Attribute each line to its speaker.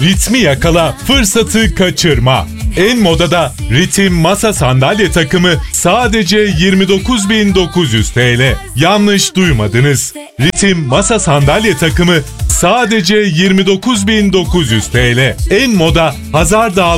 Speaker 1: ritmi yakala, fırsatı kaçırma. En modada ritim masa sandalye takımı sadece 29.900 TL. Yanlış duymadınız. Ritim masa sandalye takımı sadece 29.900 TL. En moda Hazar Dağ